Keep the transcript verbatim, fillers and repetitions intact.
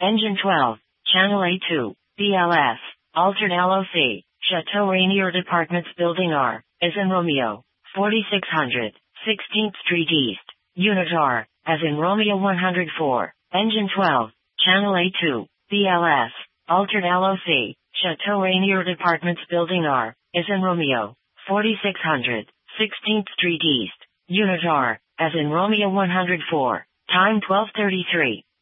Engine twelve, Channel A two, B L S, Altered L O C, Chateau Rainier Departments Building R, as in Romeo, forty-six hundred, sixteenth Street East, Unit R, as in Romeo one hundred four, Engine twelve, Channel A two, B L S, Altered L O C, Chateau Rainier Departments Building R, as in Romeo, forty-six hundred, sixteenth Street East, Unit R, as in Romeo one hundred four, time twelve thirty-three.